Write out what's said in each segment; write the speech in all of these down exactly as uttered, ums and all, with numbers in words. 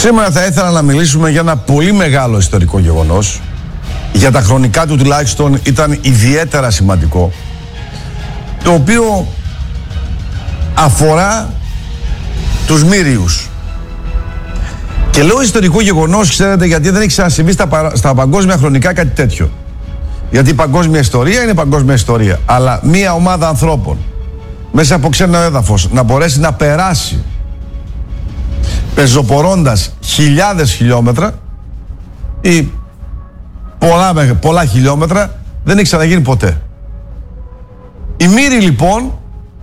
Σήμερα θα ήθελα να μιλήσουμε για ένα πολύ μεγάλο ιστορικό γεγονός. Για τα χρονικά του τουλάχιστον ήταν ιδιαίτερα σημαντικό, το οποίο αφορά τους Μύριους. Και λέω ιστορικό γεγονός, ξέρετε, γιατί δεν έχει ξανασυμβεί στα, παρα... στα παγκόσμια χρονικά κάτι τέτοιο. Γιατί η παγκόσμια ιστορία είναι παγκόσμια ιστορία. Αλλά μία ομάδα ανθρώπων μέσα από ξένο έδαφος να μπορέσει να περάσει πεζοπορώντας χιλιάδες χιλιόμετρα ή πολλά, πολλά χιλιόμετρα δεν έχει ξαναγίνει ποτέ. Οι Μύριοι λοιπόν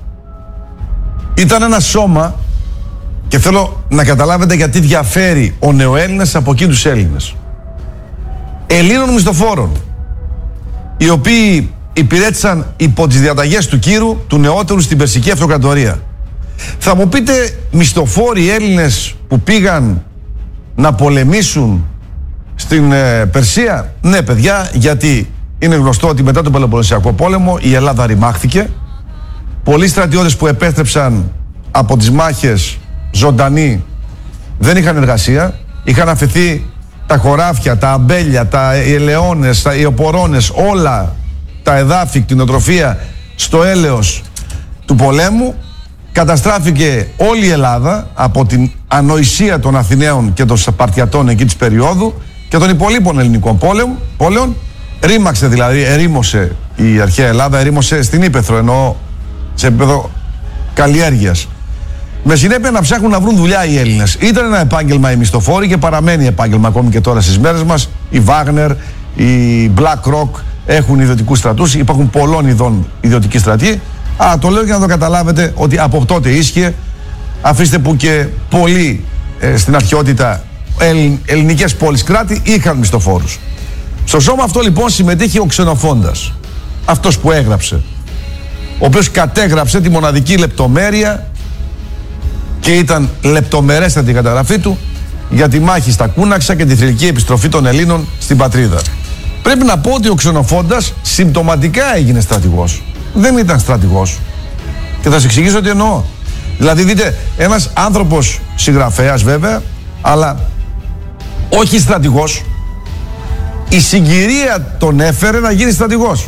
ήταν ένα σώμα, και θέλω να καταλάβετε γιατί διαφέρει ο νεοέλληνας από εκεί τους Έλληνες, Ελλήνων μισθοφόρων, οι οποίοι υπηρέτησαν υπό τις διαταγές του Κύρου, του νεότερου στην Περσική Αυτοκρατορία. Θα μου πείτε, μισθοφόροι Έλληνες που πήγαν να πολεμήσουν στην ε, Περσία? Ναι παιδιά, γιατί είναι γνωστό ότι μετά τον Πελοποννησιακό πόλεμο η Ελλάδα ρημάχθηκε. Πολλοί στρατιώτες που επέστρεψαν από τις μάχες ζωντανοί δεν είχαν εργασία, είχαν αφαιθεί τα χωράφια, τα αμπέλια, τα ελαιώνες, τα ιοπορώνες, όλα τα εδάφη, την κτηνοτροφία στο έλεος του πολέμου. Καταστράφηκε όλη η Ελλάδα από την ανοησία των Αθηναίων και των Σπαρτιατών εκεί της περίοδου και των υπολείπων ελληνικών πόλεων. Ρήμαξε δηλαδή, ερήμωσε η αρχαία Ελλάδα, ερήμωσε στην ύπαιθρο, εννοώ σε επίπεδο καλλιέργειας. Με συνέπεια να ψάχνουν να βρουν δουλειά οι Έλληνες. Ήταν ένα επάγγελμα οι μισθοφόροι και παραμένει επάγγελμα ακόμη και τώρα στις μέρες μας. Η Wagner, η BlackRock έχουν ιδιωτικούς στρατούς, υπάρχουν πολλών ειδών ιδιωτικοί στρατοί. Α, το λέω για να το καταλάβετε ότι από τότε ίσχυε. Αφήστε που και πολλοί ε, στην αρχαιότητα ελλ, ελληνικές πόλεις κράτη είχαν μισθοφόρους. Στο σώμα αυτό λοιπόν συμμετείχε ο Ξενοφόντας, αυτός που έγραψε, ο οποίος κατέγραψε τη μοναδική λεπτομέρεια και ήταν λεπτομερέστατη η καταγραφή του για τη μάχη στα Κούναξα και τη θρυλική επιστροφή των Ελλήνων στην πατρίδα. Πρέπει να πω ότι ο Ξενοφόντας συμπτωματικά έγινε στρατηγός. Δεν ήταν στρατηγός. Και θα σας εξηγήσω τι εννοώ. Δηλαδή δείτε, ένας άνθρωπος συγγραφέας βέβαια, αλλά όχι στρατηγός. Η συγκυρία τον έφερε να γίνει στρατηγός.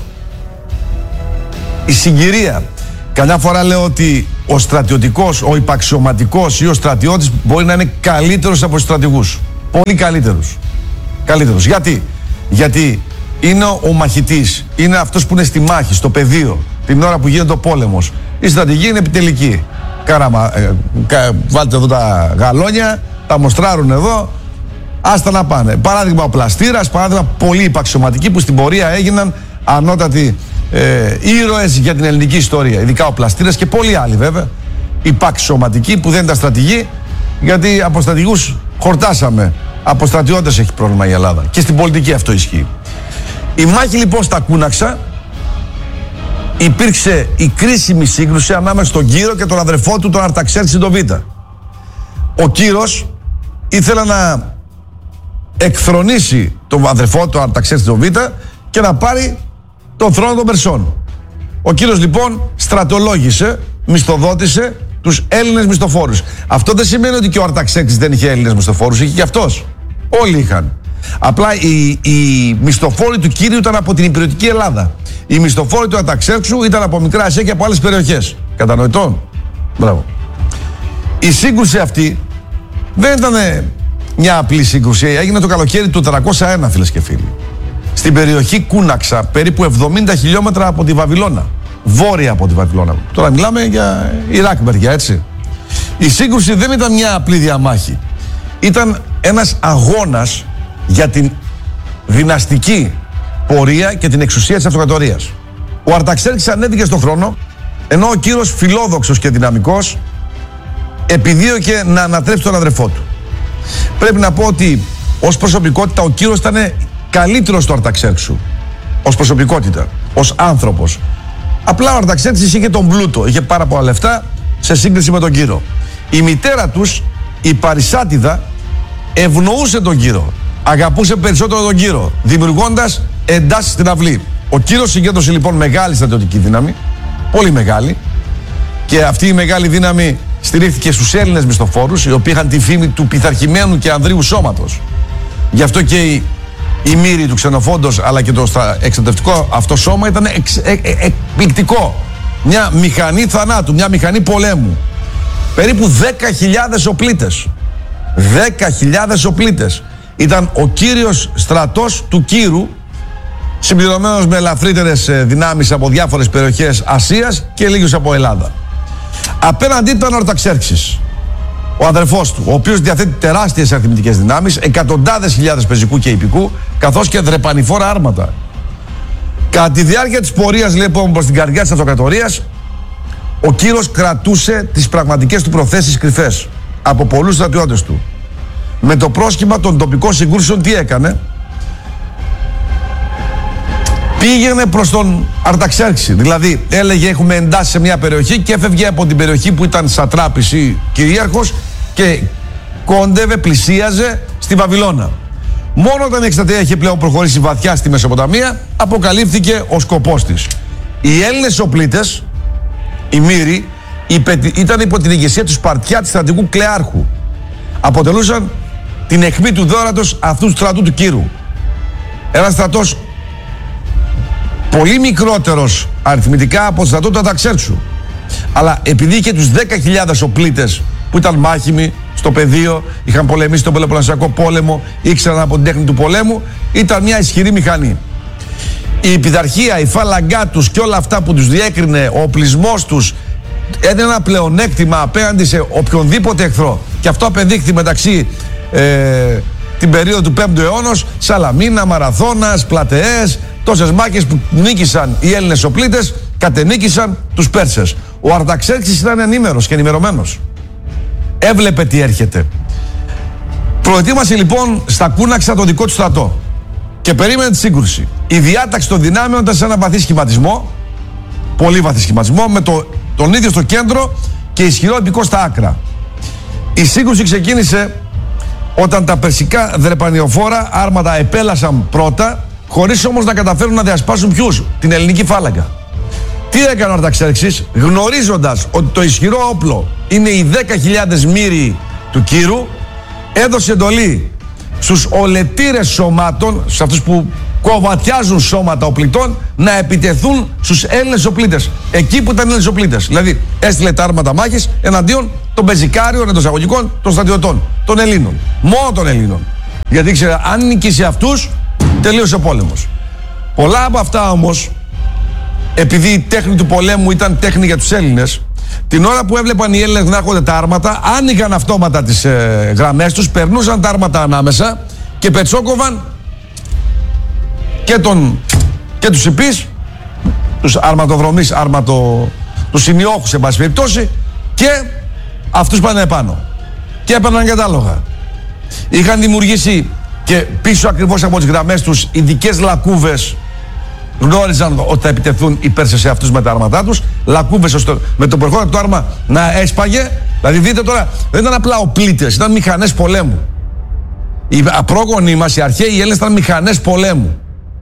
Η συγκυρία. Καμιά φορά λέω ότι ο στρατιωτικός, ο υπαξιωματικός ή ο στρατιώτης μπορεί να είναι καλύτερος από τους στρατηγούς. Πολύ καλύτερος. Καλύτερος. Γιατί? Γιατί είναι ο μαχητής, είναι αυτός που είναι στη μάχη, στο πεδίο, την ώρα που γίνεται ο πόλεμος. Η στρατηγή είναι επιτελική. Κάραμα, ε, κα, βάλτε εδώ τα γαλόνια, τα μοστράρουν εδώ, άστα να πάνε. Παράδειγμα ο Πλαστήρας, παράδειγμα πολύ υπαξιωματικοί που στην πορεία έγιναν ανώτατοι ε, ήρωες για την ελληνική ιστορία. Ειδικά ο Πλαστήρας και πολλοί άλλοι βέβαια. Υπαξιωματικοί που δεν ήταν στρατηγοί, γιατί από στρατηγούς χορτάσαμε. Από στρατιώτες έχει πρόβλημα η Ελλάδα. Και στην πολιτική αυτό ισχύει. Η μάχη λοιπόν στα Κούναξα υπήρξε η κρίσιμη σύγκρουση ανάμεσα στον Κύρο και τον αδερφό του, τον Αρταξέρξη τον Β. Ο Κύρος ήθελε να εκθρονήσει τον αδερφό του, τον Αρταξέρξη τον Β, και να πάρει τον θρόνο των Περσών. Ο Κύρος λοιπόν στρατολόγησε, μισθοδότησε τους Έλληνες μισθοφόρους. Αυτό δεν σημαίνει ότι και ο Αρταξέρξης δεν είχε Έλληνες μισθοφόρους, είχε και αυτός. Όλοι είχαν. Απλά οι, οι μισθοφόροι του Κύριου ήταν από την υπηρετική Ελλάδα. Οι μισθοφόροι του Αρταξέρξου ήταν από Μικρά Ασία και από άλλες περιοχές. Κατανοητόν? Μπράβο. Η σύγκρουση αυτή δεν ήταν μια απλή σύγκρουση. Έγινε το καλοκαίρι του τετρακόσια ένα, φίλες και φίλοι. Στην περιοχή Κούναξα, περίπου εβδομήντα χιλιόμετρα από τη Βαβυλώνα. Βόρεια από τη Βαβυλώνα. Τώρα μιλάμε για Ιράκ μεριά, έτσι. Η σύγκρουση δεν ήταν μια απλή διαμάχη. Ήταν ένας αγώνας για την δυναστική πορεία και την εξουσία της αυτοκρατορίας. Ο Αρταξέρξης ανέβηκε στον θρόνο, ενώ ο Κύρος, φιλόδοξος και δυναμικός, επιδίωκε να ανατρέψει τον αδερφό του. Πρέπει να πω ότι ως προσωπικότητα ο Κύρος ήταν καλύτερος του Αρταξέρξου. Ως προσωπικότητα, ως άνθρωπος. Απλά ο Αρταξέρξης είχε τον πλούτο, είχε πάρα πολλά λεφτά σε σύγκριση με τον Κύρο. Η μητέρα τους, η Παρισάτιδα, ευνοούσε τον Κύρο. Αγαπούσε περισσότερο τον Κύρο, δημιουργώντας εντάσεις στην αυλή. Ο Κύρος συγκέντρωσε λοιπόν μεγάλη στρατιωτική δύναμη, πολύ μεγάλη, και αυτή η μεγάλη δύναμη στηρίχθηκε στους Έλληνες μισθοφόρους, οι οποίοι είχαν τη φήμη του πειθαρχημένου και ανδρείου σώματος. Γι' αυτό και η, η μοίρη του ξενοφόντος αλλά και το εξατευτικό αυτό σώμα ήταν εξ, ε, ε, εκπληκτικό. Μια μηχανή θανάτου, μια μηχανή πολέμου. Περίπου δέκα χιλιάδες οπλίτες. δέκα χιλιάδες οπλίτες. Ήταν ο κύριος στρατός του Κύρου, συμπληρωμένος με ελαφρύτερες δυνάμεις από διάφορες περιοχές Ασίας και λίγους από Ελλάδα. Απέναντί ήταν ο Αρταξέρξης, ο αδερφός του, ο οποίος διαθέτει τεράστιες αριθμητικές δυνάμεις, εκατοντάδες χιλιάδες πεζικού και ιππικού, καθώς και δρεπανηφόρα άρματα. Κατά τη διάρκεια της πορείας λοιπόν προς την καρδιά της αυτοκρατορίας, ο Κύρος κρατούσε τις πραγματικές του προθέσεις κρυφές από πολλούς στρατιώτες του. Με το πρόσχημα των τοπικών συγκρούσεων τι έκανε? Πήγαινε προς τον Αρταξέρξη. Δηλαδή έλεγε έχουμε εντάσει σε μια περιοχή και έφευγε από την περιοχή που ήταν σατράπης ή κυρίαρχος και κόντευε, πλησίαζε στη Βαβυλώνα. Μόνο όταν η εκστρατεία είχε πλέον προχωρήσει βαθιά στη Μεσοποταμία, αποκαλύφθηκε ο σκοπός της. Οι Έλληνες οπλίτες, οι Μύροι, ήταν υπό την ηγεσία του Σπαρτιάτη στρατηγού Κλεάρχου. Αποτελούσαν την αιχμή του δώρατος αυτού του στρατού του Κύρου. Ένας στρατός πολύ μικρότερος αριθμητικά από το στρατό του Αρταξέρξου. Αλλά επειδή είχε τους δέκα χιλιάδες οπλίτες που ήταν μάχημοι στο πεδίο, είχαν πολεμήσει τον Πελοποννησιακό πόλεμο, ήξεραν από την τέχνη του πολέμου, ήταν μια ισχυρή μηχανή. Η πειθαρχία, η φάλαγκά τους και όλα αυτά που τους διέκρινε, ο οπλισμός τους, έδινε ένα πλεονέκτημα απέναντι σε οποιονδήποτε εχθρό. Και αυτό απεδείχθη μεταξύ ε, την περίοδο του πέμπτου αιώνος, Σαλαμίνα, Μαραθώνας, Πλατεές, τόσες μάχες που νίκησαν οι Έλληνες οπλίτες, κατενίκησαν τους Πέρσες. Ο Αρταξέρξης ήταν ενήμερος και ενημερωμένος. Έβλεπε τι έρχεται. Προετοίμασε λοιπόν στα κούναξα το δικό του στρατό και περίμενε τη σύγκρουση. Η διάταξη των δυνάμεων ήταν σε ένα βαθύ σχηματισμό, πολύ βαθύ σχηματισμό, με το, τον ίδιο στο κέντρο και ισχυρό ιππικό στα άκρα. Η σύγκρουση ξεκίνησε όταν τα περσικά δρεπανιοφόρα άρματα επέλασαν πρώτα, χωρίς όμως να καταφέρουν να διασπάσουν ποιους? Την ελληνική φάλαγγα. Τι έκανε ο Αρταξέρξης? Γνωρίζοντας ότι το ισχυρό όπλο είναι οι δέκα χιλιάδες Μύροι του Κύρου, έδωσε εντολή στους ολετήρες σωμάτων, σε αυτούς που κοβατιάζουν σώματα οπλιτών, να επιτεθούν στους Έλληνες οπλίτες. Εκεί που ήταν Έλληνες οπλίτες. Δηλαδή έστειλε τα άρματα μάχης εναντίον των πεζικάριων, εντός αγωγικών, των στρατιωτών, των Ελλήνων. Μόνο των Ελλήνων. Γιατί ήξερε, αν νικήσει αυτούς, τελείωσε ο πόλεμος. Πολλά από αυτά όμως, επειδή η τέχνη του πολέμου ήταν τέχνη για τους Έλληνες, την ώρα που έβλεπαν οι Έλληνες να έρχονται τα άρματα, άνοιγαν αυτόματα τις ε, γραμμές τους, περνούσαν τα άρματα ανάμεσα και πετσόκοβαν και, τον, και τους υπείς, τους αρματοδρομείς, αρματο, τους σημειόχους σε πάση περιπτώσει, και αυτούς πάνε επάνω. Και έπαιρναν κατάλογα. Είχαν δημιουργήσει και πίσω ακριβώς από τις γραμμές τους ειδικές λακκούβες. Γνώριζαν ότι θα επιτεθούν οι Πέρσες σε αυτούς με τα άρματά τους. Λακκούβες ώστε με το προχώρο του άρμα να έσπαγε. Δηλαδή δείτε τώρα, δεν ήταν απλά οπλίτες, ήταν μηχανές πολέμου. Οι απρόγονοι μας, οι αρχαίοι, οι Έλληνες ήταν μηχανές πολέμου.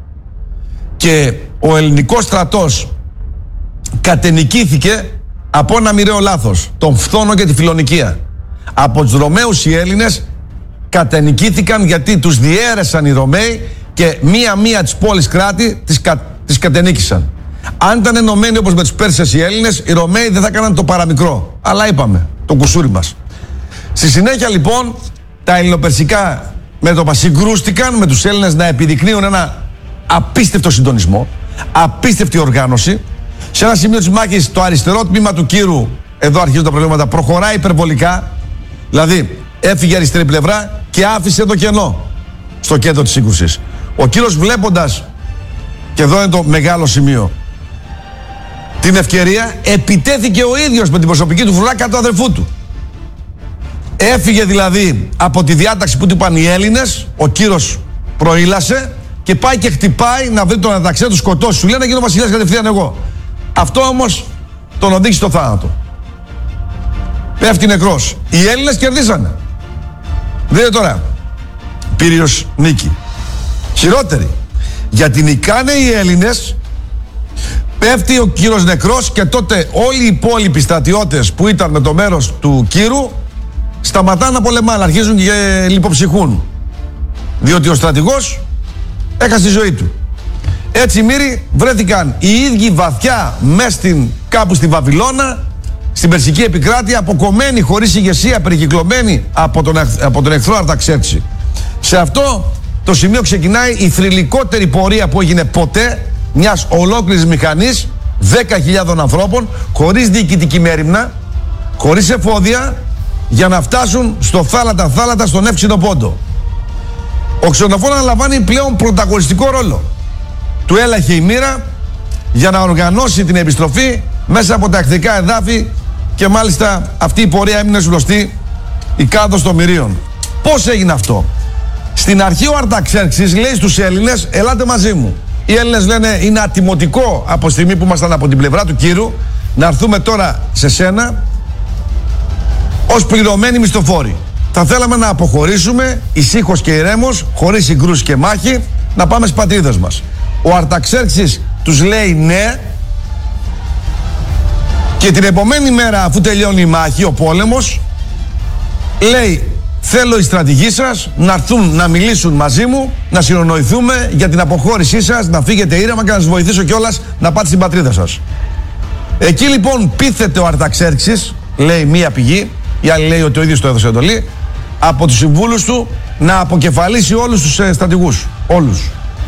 Και ο ελληνικός στρατός κατενικήθηκε από ένα μοιραίο λάθος, τον φθόνο και τη φιλονικία. Από τους Ρωμαίους οι Έλληνες κατενικήθηκαν γιατί τους διέρεσαν οι Ρωμαίοι και μία-μία της πόλης κράτη τις, κα, τις κατενίκησαν. Αν ήταν ενωμένοι όπως με τους Πέρσες οι Έλληνες, οι Ρωμαίοι δεν θα έκαναν το παραμικρό. Αλλά είπαμε, το κουσούρι μας. Στη συνέχεια λοιπόν, τα ελληνοπερσικά μέτωπα συγκρούστηκαν με τους Έλληνες να επιδεικνύουν ένα απίστευτο συντονισμό, απίστευτη οργάνωση. Σε ένα σημείο της μάχης, το αριστερό τμήμα του Κύρου, εδώ αρχίζουν τα προβλήματα, προχωράει υπερβολικά. Δηλαδή, έφυγε αριστερή πλευρά και άφησε το κενό στο κέντρο της σύγκρουσης. Ο Κύρος, βλέποντας, και εδώ είναι το μεγάλο σημείο, την ευκαιρία, επιτέθηκε ο ίδιος με την προσωπική του φρουρά κατά του αδερφού του. Έφυγε δηλαδή από τη διάταξη που του είπαν οι Έλληνες, ο Κύρος προήλασε και πάει και χτυπάει να βρει τον Αρταξέ, του σκοτώσει. Σου λέει να γίνω βασιλιάς κατευθείαν εγώ. Αυτό όμως τον οδήγησε στο θάνατο. Πέφτει νεκρός. Οι Έλληνες κερδίσανε. Δείτε τώρα. Πύριος νίκη. Χειρότερη. Γιατί νικάνε οι Έλληνες Πέφτει ο Κύρος νεκρός και τότε όλοι οι υπόλοιποι στρατιώτες που ήταν με το μέρος του Κύρου σταματάνε να πολεμάνε, αρχίζουν και λιποψυχούν. Διότι ο στρατηγός έχασε τη ζωή του. Έτσι μοίρη βρέθηκαν οι ίδιοι βαθιά μέσα στην, κάπου στη Βαβυλώνα, στην Περσική επικράτεια, αποκομμένοι χωρίς ηγεσία, περικυκλωμένοι από τον, από τον εχθρό Αρταξέρξη. Σε αυτό το σημείο ξεκινάει η θρυλικότερη πορεία που έγινε ποτέ μιας ολόκληρης μηχανής δέκα χιλιάδες ανθρώπων, χωρίς διοικητική μέριμνα, χωρίς εφόδια, για να φτάσουν στο θάλατα θάλατα στον εύξηνο πόντο. Ο Ξενοφών αναλαμβάνει πλέον πρωταγωνιστικό ρόλο. Του έλαχε η μοίρα για να οργανώσει την επιστροφή μέσα από τα εχθρικά εδάφη και μάλιστα αυτή η πορεία έμεινε γνωστή, η κάδος των Μυρίων. Πώς έγινε αυτό? Στην αρχή ο Αρταξέρξης λέει στους Έλληνες, ελάτε μαζί μου. Οι Έλληνες λένε, είναι ατιμωτικό από τη στιγμή που ήμασταν από την πλευρά του Κύρου να έρθουμε τώρα σε σένα ως πληρωμένοι μισθοφόροι. Θα θέλαμε να αποχωρήσουμε ησύχως και ηρέμως, χωρίς συγκρούσεις και μάχη, να πάμε στις πατρίδες μας. Ο Αρταξέρξης τους λέει ναι, και την επομένη μέρα, αφού τελειώνει η μάχη, ο πόλεμος, λέει, θέλω οι στρατηγοί σας να έρθουν να μιλήσουν μαζί μου, να συνονοηθούμε για την αποχώρησή σας, να φύγετε ήρεμα και να σας βοηθήσω κιόλας να πάτε στην πατρίδα σας. Εκεί λοιπόν πείθεται ο Αρταξέρξης, λέει μία πηγή, η άλλη λέει ότι ο ίδιος το έδωσε εντολή, από τους συμβούλους του να αποκεφαλίσει όλους τους ε, στρατηγούς. Όλους.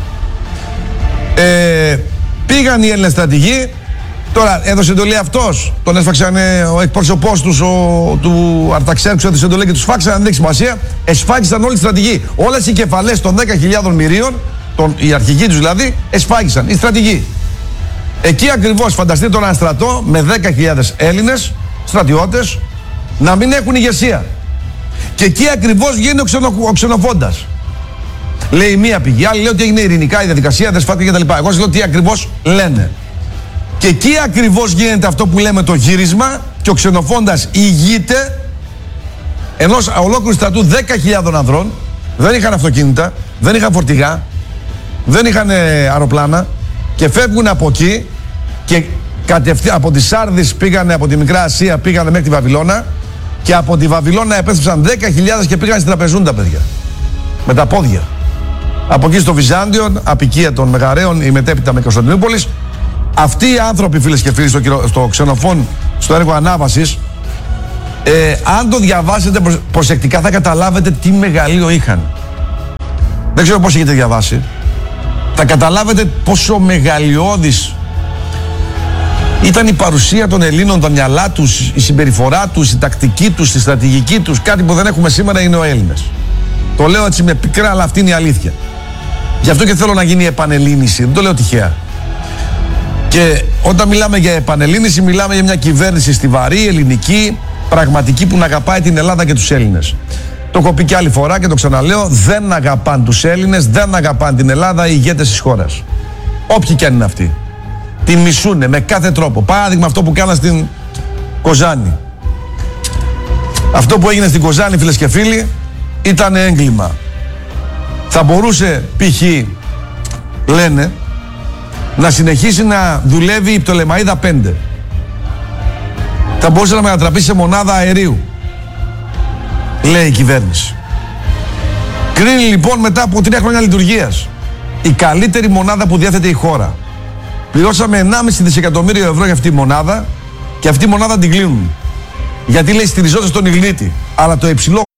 Ε, πήγαν οι Έλληνες στρατηγοί, τώρα έδωσε εντολή αυτός, τον έσφαξαν ε, ο εκπρόσωπός τους, ο, του Αρταξέρξου έδωσε εντολή και τους φάξαν, δεν έχει σημασία, εσφάγισαν όλοι οι στρατηγοί. Όλες οι κεφαλές των δέκα χιλιάδων μυρίων, τον, οι αρχηγοί τους δηλαδή, εσφάγισαν, οι στρατηγοί. Εκεί ακριβώς φανταστείτε τον ένα στρατό με δέκα χιλιάδες Έλληνες στρατιώτες να μην έχουν ηγεσία. Και εκεί ακριβώς βγαίνει ο, ξενο, ο Ξενοφώντας. Λέει μία πηγή, άλλη λέει ότι έγινε ειρηνικά η διαδικασία, δεν σφάθηκε κτλ. Εγώ σας λέω τι ακριβώς λένε. Και εκεί ακριβώς γίνεται αυτό που λέμε το γύρισμα και ο Ξενοφώντας ηγείται ενός ολόκληρου στρατού δέκα χιλιάδων ανδρών. Δεν είχαν αυτοκίνητα, δεν είχαν φορτηγά, δεν είχαν ε, αεροπλάνα και φεύγουν από εκεί και κατευθείαν από τις Σάρδεις πήγανε, από τη Μικρά Ασία πήγανε μέχρι τη Βαβυλώνα και από τη Βαβυλώνα επέστρεψαν δέκα χιλιάδες και πήγαν στην Τραπεζούντα, παιδιά. Με τα πόδια. Από εκεί στο Βυζάντιο, απικία των Μεγαρέων, η μετέπειτα με Κωνσταντινούπολης. Αυτοί οι άνθρωποι, φίλες και φίλοι, στο, στο Ξενοφών, στο έργο Ανάβασης, ε, αν το διαβάσετε προσεκτικά θα καταλάβετε τι μεγαλείο είχαν. Δεν ξέρω πώς έχετε διαβάσει. Θα καταλάβετε πόσο μεγαλειώδης ήταν η παρουσία των Ελλήνων, τα μυαλά τους, η συμπεριφορά τους, η τακτική τους, η στρατηγική τους. Κάτι που δεν έχουμε σήμερα είναι ο Έλληνες. Το λέω έτσι με πικρά, αλλά αυτή είναι η αλήθεια. Γι' αυτό και θέλω να γίνει η επανελλήνιση. Δεν το λέω τυχαία. Και όταν μιλάμε για επανελλήνιση, μιλάμε για μια κυβέρνηση στιβαρή, ελληνική, πραγματική, που να αγαπάει την Ελλάδα και τους Έλληνες. Το έχω πει και άλλη φορά και το ξαναλέω, δεν αγαπάν τους Έλληνες, δεν αγαπάν την Ελλάδα οι ηγέτες της χώρας. Όποιοι κι αν είναι αυτοί. Την μισούνε με κάθε τρόπο. Παράδειγμα αυτό που κάνα στην Κοζάνη. Αυτό που έγινε στην Κοζάνη, φίλες και φίλοι, ήταν έγκλημα. Θα μπορούσε π.χ. λένε να συνεχίσει να δουλεύει η Πτολεμαΐδα πέντε. Θα μπορούσε να μετατραπεί σε μονάδα αερίου, λέει η κυβέρνηση. Κρίνει λοιπόν μετά από τρία χρόνια λειτουργίας η καλύτερη μονάδα που διέθετε η χώρα. Πληρώσαμε ενάμιση δισεκατομμύριο ευρώ για αυτή τη μονάδα και αυτή η μονάδα την κλείνουν. Γιατί λέει στηριζόταν στον Ιγνίτη. Αλλά το υψηλό